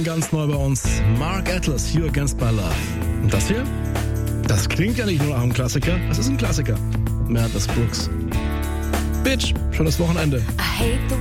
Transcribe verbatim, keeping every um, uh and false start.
Ganz neu bei uns, Mark Atlas, You Against My Love. Und das hier? Das klingt ja nicht nur nach einem Klassiker, das ist ein Klassiker. Madness Brooks. Bitch, schönes Wochenende. I hate the